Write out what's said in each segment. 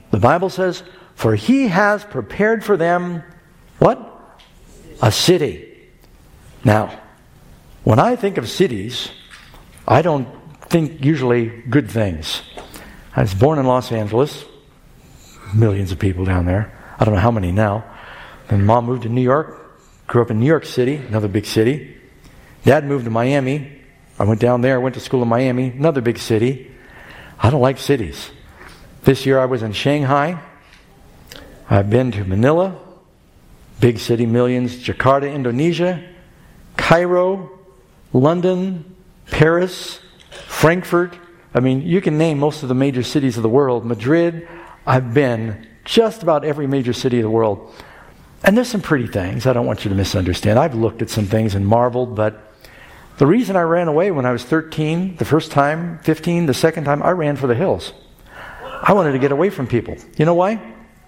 The Bible says, for He has prepared for them, what? A city. Now, when I think of cities, I don't think usually good things. I was born in Los Angeles. Millions of people down there. I don't know how many now. And Mom moved to New York. Grew up in New York City, another big city. Dad moved to Miami. I went down there, went to school in Miami, another big city. I don't like cities. This year I was in Shanghai. I've been to Manila, big city, millions. Jakarta, Indonesia. Cairo, London, Paris, Frankfurt. I mean, you can name most of the major cities of the world. Madrid. I've been just about every major city of the world. And there's some pretty things. I don't want you to misunderstand. I've looked at some things and marveled, but the reason I ran away when I was 13, the first time, 15, the second time, I ran for the hills. I wanted to get away from people. You know why?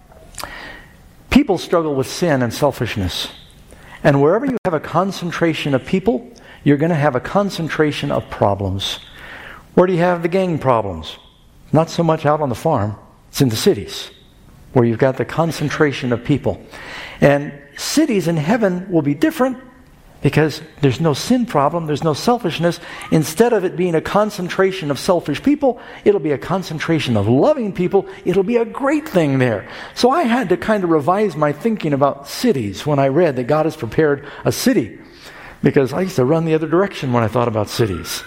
People struggle with sin and selfishness. And wherever you have a concentration of people, you're going to have a concentration of problems. Where do you have the gang problems? Not so much out on the farm. It's in the cities, where you've got the concentration of people. And cities in heaven will be different because there's no sin problem, there's no selfishness. Instead of it being a concentration of selfish people, it'll be a concentration of loving people. It'll be a great thing there. So I had to kind of revise my thinking about cities when I read that God has prepared a city, because I used to run the other direction when I thought about cities.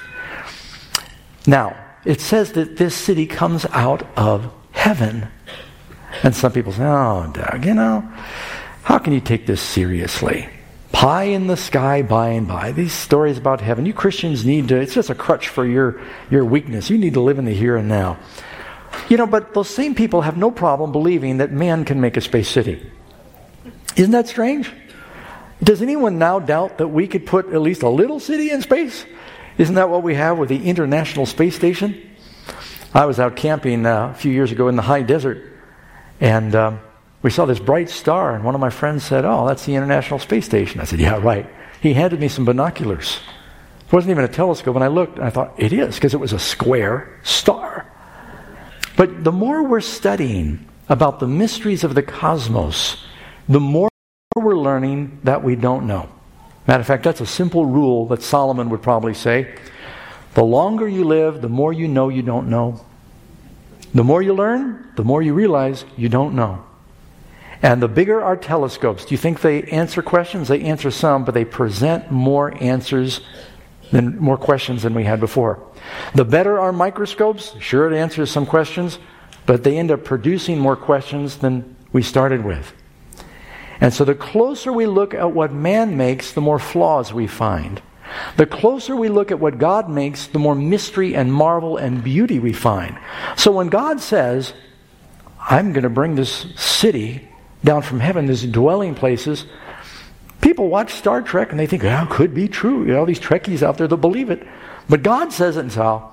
Now, it says that this city comes out of heaven. And some people say, oh, Doug, how can you take this seriously? Pie in the sky by and by. These stories about heaven, you Christians need to, it's just a crutch for your weakness. You need to live in the here and now. But those same people have no problem believing that man can make a space city. Isn't that strange? Does anyone now doubt that we could put at least a little city in space? Isn't that what we have with the International Space Station? I was out camping a few years ago in the high desert, and we saw this bright star, and one of my friends said, oh, that's the International Space Station. I said, yeah, right. He handed me some binoculars. It wasn't even a telescope, and I looked, and I thought, it is, because it was a square star. But the more we're studying about the mysteries of the cosmos, the more we're learning that we don't know. Matter of fact, that's a simple rule that Solomon would probably say. The longer you live, the more you know you don't know. The more you learn, the more you realize you don't know. And the bigger our telescopes, do you think they answer questions? They answer some, but they present more questions than we had before. The better our microscopes, sure, it answers some questions, but they end up producing more questions than we started with. And so the closer we look at what man makes, the more flaws we find. The closer we look at what God makes, the more mystery and marvel and beauty we find. So when God says, I'm going to bring this city down from heaven, these dwelling places, people watch Star Trek and they think, it could be true. These Trekkies out there that believe it. But God says it, and so,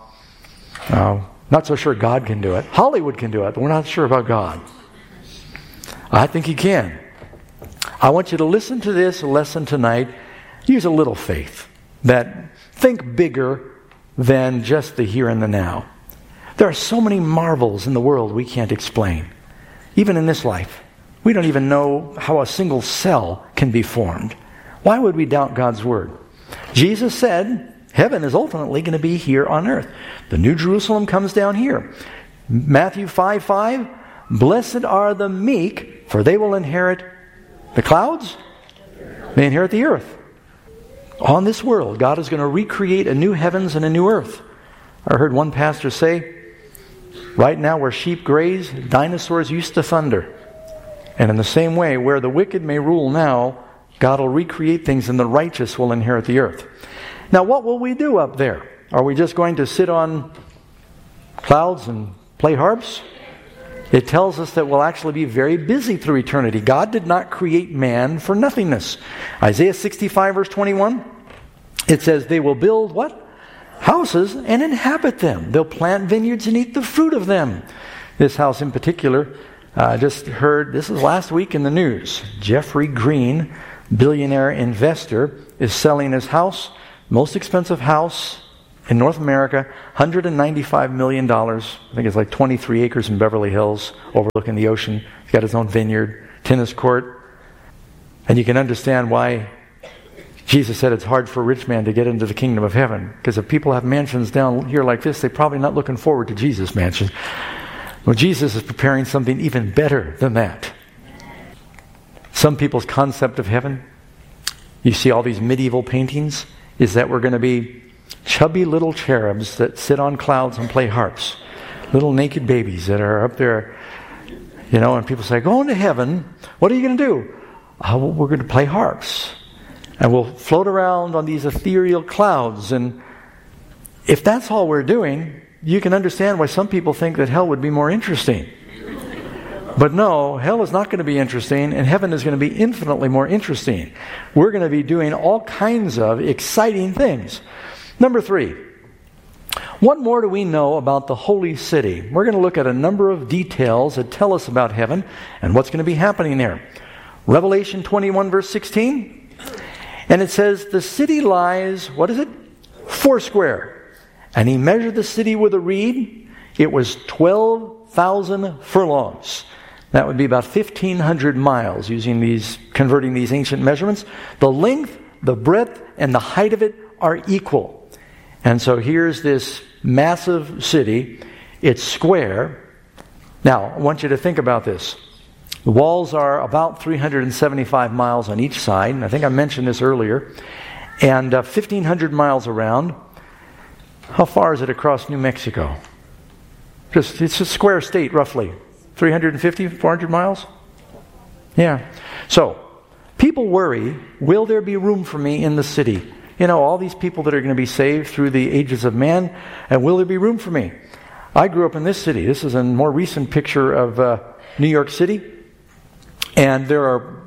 not so sure God can do it. Hollywood can do it, but we're not sure about God. I think He can. I want you to listen to this lesson tonight. Use a little faith. That think bigger than just the here and the now. There are so many marvels in the world we can't explain. Even in this life. We don't even know how a single cell can be formed. Why would we doubt God's Word? Jesus said, heaven is ultimately going to be here on earth. The New Jerusalem comes down here. Matthew 5:5, blessed are the meek, for they will inherit the clouds. They inherit the earth. On this world, God is going to recreate a new heavens and a new earth. I heard one pastor say, right now where sheep graze, dinosaurs used to thunder. And in the same way, where the wicked may rule now, God will recreate things and the righteous will inherit the earth. Now, what will we do up there? Are we just going to sit on clouds and play harps? It tells us that we'll actually be very busy through eternity. God did not create man for nothingness. Isaiah 65 verse 21, it says they will build what? Houses and inhabit them. They'll plant vineyards and eat the fruit of them. This house in particular, I just heard, this is last week in the news. Jeffrey Green, billionaire investor, is selling his house, most expensive house in North America, $195 million. I think it's like 23 acres in Beverly Hills overlooking the ocean. He's got his own vineyard, tennis court. And you can understand why Jesus said it's hard for a rich man to get into the kingdom of heaven. Because if people have mansions down here like this, they're probably not looking forward to Jesus' mansion. Well, Jesus is preparing something even better than that. Some people's concept of heaven, you see all these medieval paintings, is that we're going to be chubby little cherubs that sit on clouds and play harps. Little naked babies that are up there, and people say, going to heaven, what are you going to do? Oh, well, we're going to play harps. And we'll float around on these ethereal clouds. And if that's all we're doing, you can understand why some people think that hell would be more interesting. But no, hell is not going to be interesting, and heaven is going to be infinitely more interesting. We're going to be doing all kinds of exciting things. Number 3, what more do we know about the holy city? We're going to look at a number of details that tell us about heaven and what's going to be happening there. Revelation 21, verse 16. And it says, the city lies, what is it? 4 And he measured the city with a reed. It was 12,000 furlongs. That would be about 1,500 miles converting these ancient measurements. The length, the breadth, and the height of it are equal. And so here's this massive city. It's square. Now, I want you to think about this. The walls are about 375 miles on each side. And I think I mentioned this earlier. And 1,500 miles around. How far is it across New Mexico? It's a square state, roughly. 350, 400 miles? Yeah. So, people worry, will there be room for me in the city? All these people that are going to be saved through the ages of man, and will there be room for me? I grew up in this city. This is a more recent picture of New York City. And there are,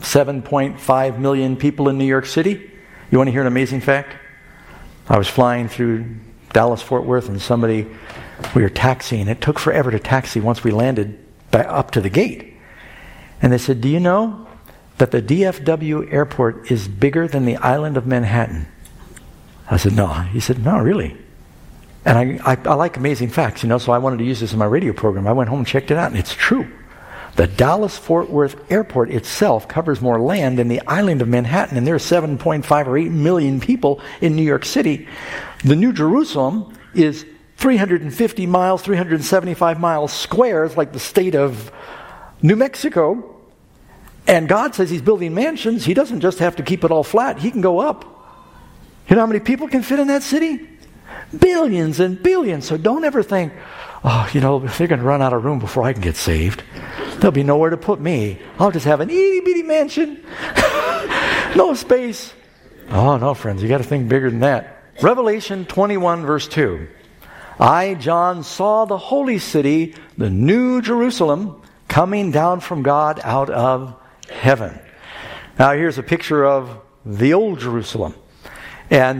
7.5 million people in New York City. You want to hear an amazing fact? I was flying through Dallas-Fort Worth, and we were taxiing. It took forever to taxi once we landed back up to the gate. And they said, do you know that the DFW airport is bigger than the island of Manhattan? I said, no. He said, no, really? And I like amazing facts, so I wanted to use this in my radio program. I went home and checked it out, and it's true. The Dallas-Fort Worth airport itself covers more land than the island of Manhattan, and there are 7.5 or 8 million people in New York City. The New Jerusalem is 350 miles, 375 miles square. It's like the state of New Mexico. And God says He's building mansions. He doesn't just have to keep it all flat. He can go up. You know how many people can fit in that city? Billions and billions. So don't ever think, if they're going to run out of room before I can get saved, there'll be nowhere to put me. I'll just have an itty-bitty mansion. No space. Oh, no, friends. You got to think bigger than that. Revelation 21, verse 2. I, John, saw the holy city, the new Jerusalem, coming down from God out of heaven. Now, here's a picture of the old Jerusalem. And,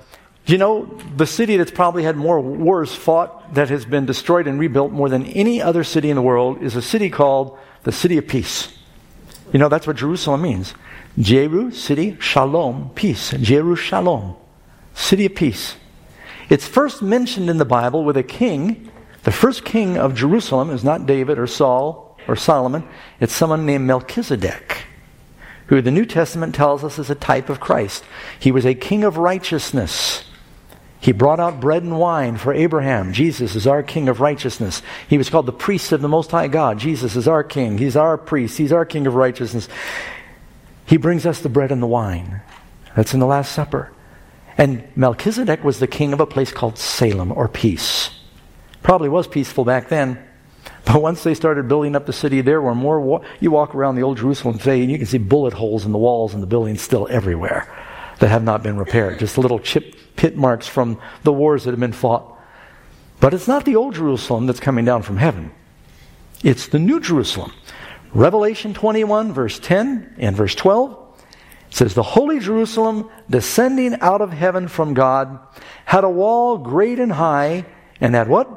the city that's probably had more wars fought, that has been destroyed and rebuilt more than any other city in the world, is a city called the City of Peace. That's what Jerusalem means. Jeru, city, shalom, peace. Jeru, shalom, city of peace. It's first mentioned in the Bible with a king. The first king of Jerusalem is not David or Saul or Solomon. It's someone named Melchizedek, who the New Testament tells us is a type of Christ. He was a king of righteousness. He brought out bread and wine for Abraham. Jesus is our king of righteousness. He was called the priest of the Most High God. Jesus is our king. He's our priest. He's our king of righteousness. He brings us the bread and the wine. That's in the Last Supper. And Melchizedek was the king of a place called Salem, or peace. Probably was peaceful back then. But once they started building up the city, there were more... You walk around the old Jerusalem today, and you can see bullet holes in the walls and the buildings still everywhere that have not been repaired. Just little pit marks from the wars that have been fought. But it's not the old Jerusalem that's coming down from heaven. It's the new Jerusalem. Revelation 21, verse 10 and verse 12. It says, the holy Jerusalem, descending out of heaven from God, had a wall great and high, and had what?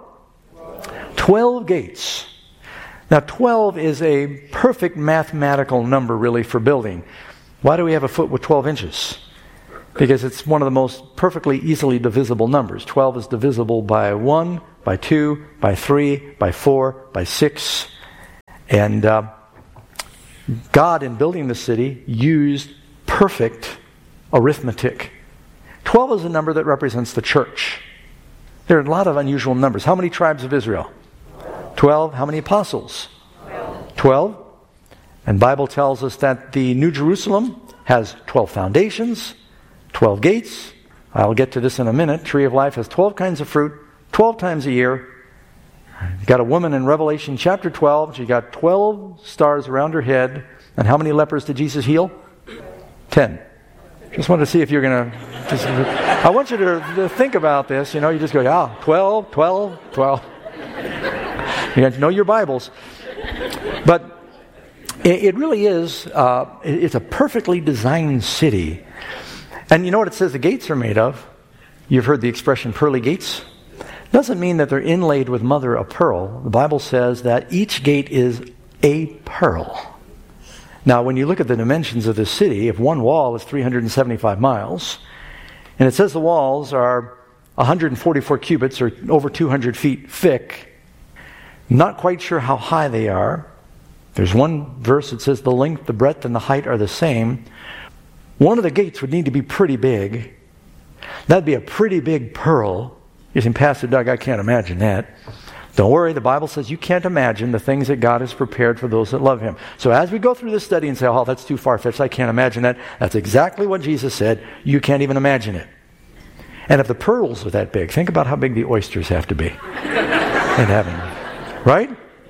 12 gates. Now 12 is a perfect mathematical number really for building. Why do we have a foot with 12 inches? because it's one of the most perfectly easily divisible numbers. 12 is divisible by 1, by 2, by 3, by 4, by 6. And God, in building the city, used perfect arithmetic. 12 is a number that represents the church. There are a lot of unusual numbers. How many tribes of Israel? 12. How many apostles? 12. And the Bible tells us that the New Jerusalem has 12 foundations, 12 gates. I'll get to this in a minute. Tree of Life has 12 kinds of fruit, 12 times a year. You got a woman in Revelation chapter 12. She got 12 stars around her head. And how many lepers did Jesus heal? 10. Just wanted to see if you're going to... I want you to think about this. You know, you just go, 12, 12, 12. You have to know your Bibles. But it really is, it's a perfectly designed city. And you know what it says the gates are made of? You've heard the expression pearly gates. Doesn't mean that they're inlaid with mother of pearl. The Bible says that each gate is a pearl. Now, when you look at the dimensions of this city, if one wall is 375 miles, and it says the walls are 144 cubits or over 200 feet thick, not quite sure how high they are. There's one verse that says the length, the breadth, and the height are the same. One of the gates would need to be pretty big. That'd be a pretty big pearl. You think, Pastor Doug, I can't imagine that. Don't worry, the Bible says you can't imagine the things that God has prepared for those that love Him. So as we go through this study and say, oh, that's too far-fetched, I can't imagine that, that's exactly what Jesus said. You can't even imagine it. And if the pearls are that big, think about how big the oysters have to be in heaven. Right?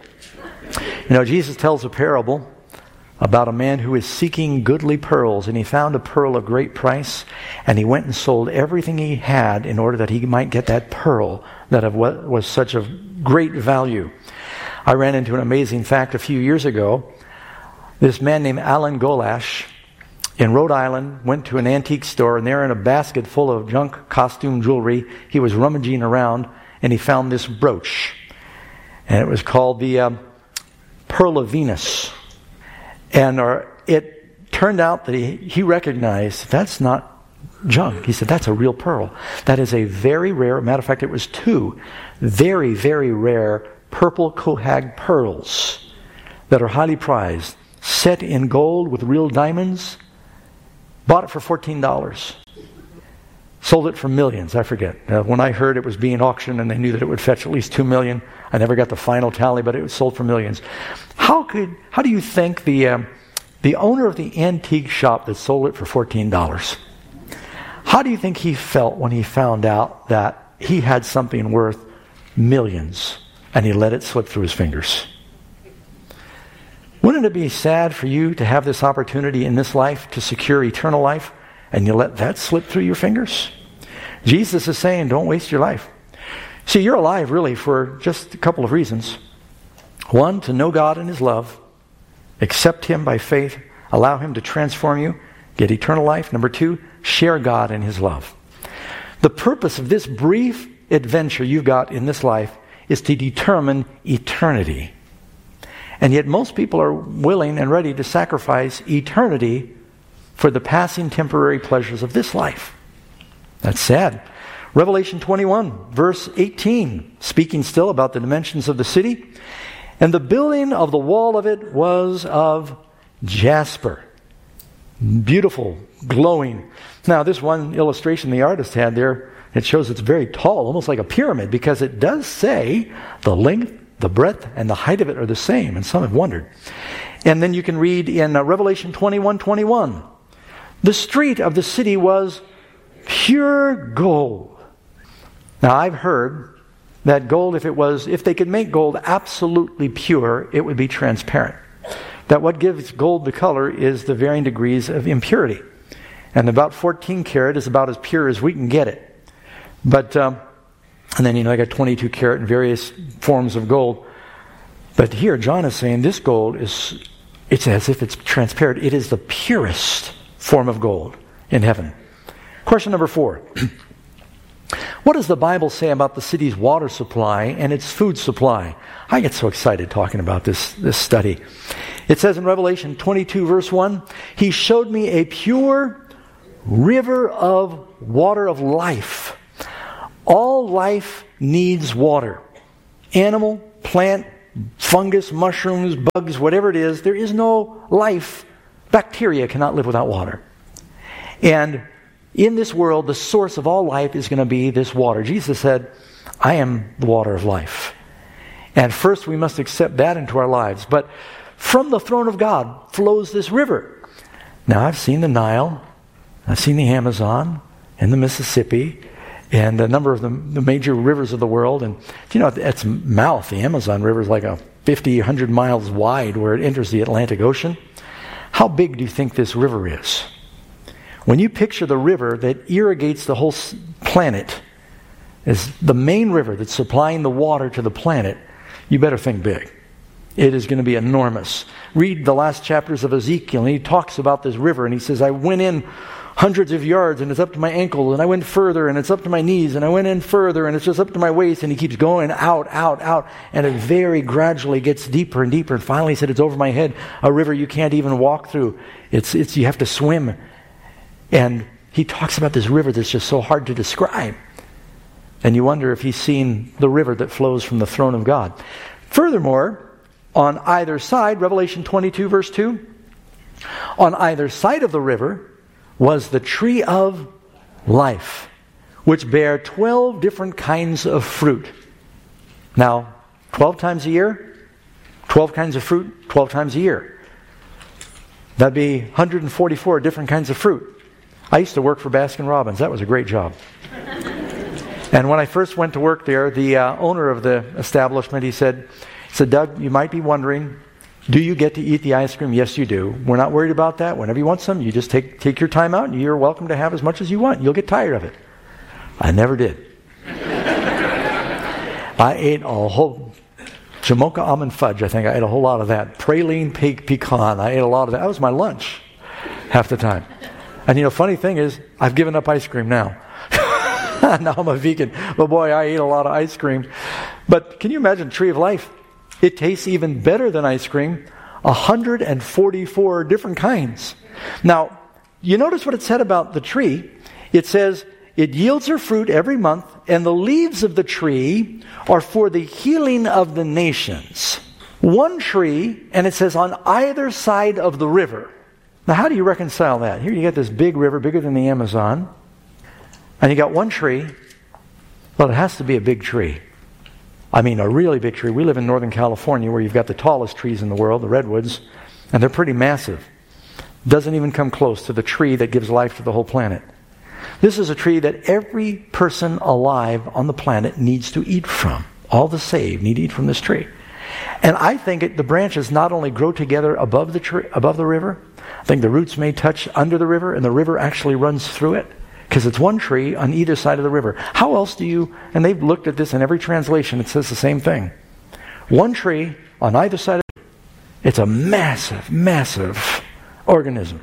You know, Jesus tells a parable about a man who is seeking goodly pearls, and he found a pearl of great price, and he went and sold everything he had in order that he might get that pearl that was such of great value. I ran into an amazing fact a few years ago. This man named Alan Golash in Rhode Island went to an antique store, and there in a basket full of junk costume jewelry, he was rummaging around, and he found this brooch. And it was called the Pearl of Venus. And it turned out that he recognized that's not junk. He said, that's a real pearl. That is a very rare, matter of fact, it was 2 very, very rare purple Kohag pearls that are highly prized, set in gold with real diamonds. Bought it for $14. Sold it for millions, I forget. When I heard it was being auctioned and they knew that it would fetch at least $2 million, I never got the final tally, but it was sold for millions. How do you think the owner of the antique shop that sold it for $14, how do you think he felt when he found out that he had something worth millions and he let it slip through his fingers? Wouldn't it be sad for you to have this opportunity in this life to secure eternal life, and you let that slip through your fingers? Jesus is saying, don't waste your life. See, you're alive really for just a couple of reasons. One, to know God and His love, accept Him by faith, allow Him to transform you, get eternal life. Number 2, share God and His love. The purpose of this brief adventure you've got in this life is to determine eternity. And yet most people are willing and ready to sacrifice eternity for the passing temporary pleasures of this life. That's sad. Revelation 21, verse 18, speaking still about the dimensions of the city. And the building of the wall of it was of jasper. Beautiful, glowing. Now, this one illustration the artist had there, it shows it's very tall, almost like a pyramid, because it does say the length, the breadth, and the height of it are the same, and some have wondered. And then you can read in Revelation 21:21, the street of the city was pure gold. Now, I've heard that gold, if they could make gold absolutely pure, it would be transparent. That what gives gold the color is the varying degrees of impurity. And about 14 karat is about as pure as we can get it. But, and then, I got 22 karat and various forms of gold. But here, John is saying this gold it's as if it's transparent. It is the purest form of gold in heaven. Question number 4. What does the Bible say about the city's water supply and its food supply? I get so excited talking about this study. It says in Revelation 22, verse 1, He showed me a pure river of water of life. All life needs water. Animal, plant, fungus, mushrooms, bugs, whatever it is, there is no life. Bacteria cannot live without water. And in this world, the source of all life is going to be this water. Jesus said, I am the water of life. And first we must accept that into our lives. But from the throne of God flows this river. Now I've seen the Nile, I've seen the Amazon, and the Mississippi, and a number of the major rivers of the world. And at its mouth, the Amazon River is like 100 miles wide where it enters the Atlantic Ocean. How big do you think this river is? When you picture the river that irrigates the whole planet as the main river that's supplying the water to the planet, you better think big. It is going to be enormous. Read the last chapters of Ezekiel, and he talks about this river, and he says, I went in hundreds of yards, and it's up to my ankle, and I went further, and it's up to my knees, and I went in further, and it's just up to my waist, and he keeps going out, and it very gradually gets deeper and deeper, and finally he said, it's over my head, a river you can't even walk through. It's you have to swim. And he talks about this river that's just so hard to describe. And you wonder if he's seen the river that flows from the throne of God. Furthermore, on either side, Revelation 22 verse 2, on either side of the river was the tree of life, which bare 12 different kinds of fruit. Now, 12 times a year, 12 kinds of fruit, 12 times a year. That'd be 144 different kinds of fruit. I used to work for Baskin Robbins. That was a great job. And when I first went to work there, the owner of the establishment, he said, Doug, you might be wondering, do you get to eat the ice cream? Yes, you do. We're not worried about that. Whenever you want some, you just take your time out, and you're welcome to have as much as you want. You'll get tired of it. I never did. I ate a whole Jamocha almond fudge. I think I ate a whole lot of that. Praline pecan. I ate a lot of that. That was my lunch half the time. And funny thing is, I've given up ice cream now. Now I'm a vegan. But boy, I ate a lot of ice cream. But can you imagine Tree of Life? It tastes even better than ice cream. 144 different kinds. Now, you notice what it said about the tree. It says, it yields her fruit every month, and the leaves of the tree are for the healing of the nations. One tree, and it says on either side of the river. Now, how do you reconcile that? Here you got this big river, bigger than the Amazon, and you got one tree. Well, it has to be a big tree. I mean, a really big tree. We live in Northern California, where you've got the tallest trees in the world, the redwoods, and they're pretty massive. Doesn't even come close to the tree that gives life to the whole planet. This is a tree that every person alive on the planet needs to eat from. All the saved need to eat from this tree. And I think the branches not only grow together above the tree, above the river. I think the roots may touch under the river, and the river actually runs through it, because it's one tree on either side of the river. How else do you, and they've looked at this in every translation, it says the same thing. One tree on either side of it. It's a massive, massive organism.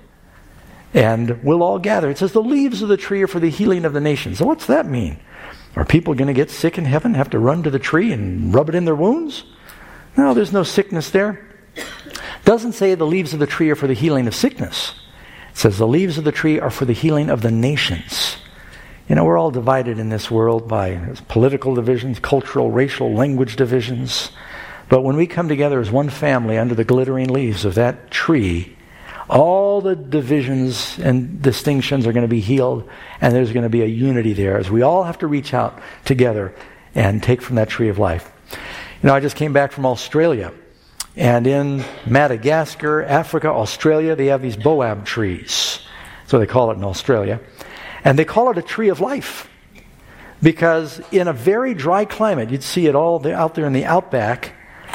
And we'll all gather. It says the leaves of the tree are for the healing of the nations. So what's that mean? Are people going to get sick in heaven, have to run to the tree and rub it in their wounds? No, there's no sickness there. Doesn't say the leaves of the tree are for the healing of sickness. It says the leaves of the tree are for the healing of the nations. We're all divided in this world by political divisions, cultural, racial, language divisions. But when we come together as one family under the glittering leaves of that tree, all the divisions and distinctions are going to be healed, and there's going to be a unity there as we all have to reach out together and take from that tree of life. I just came back from Australia, and in Madagascar, Africa, Australia, they have these boab trees. So they call it in Australia. And they call it a tree of life, because in a very dry climate, you'd see it all out there in the outback,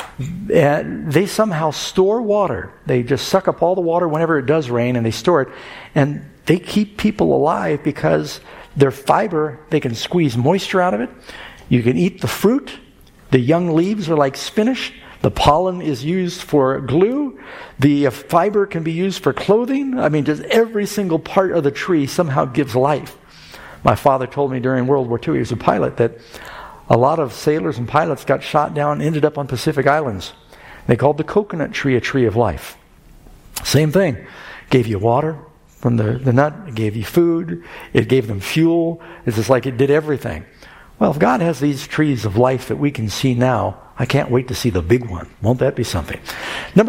and they somehow store water. They just suck up all the water whenever it does rain, and they store it. And they keep people alive because their fiber, they can squeeze moisture out of it. You can eat the fruit. The young leaves are like spinach. The pollen is used for glue. The fiber can be used for clothing. I mean, just every single part of the tree somehow gives life. My father told me during World War II, he was a pilot, that a lot of sailors and pilots got shot down and ended up on Pacific Islands. They called the coconut tree a tree of life. Same thing. Gave you water, from the nut. It gave you food. It gave them fuel. It's just like it did everything. Well, if God has these trees of life that we can see now, I can't wait to see the big one. Won't that be something? Number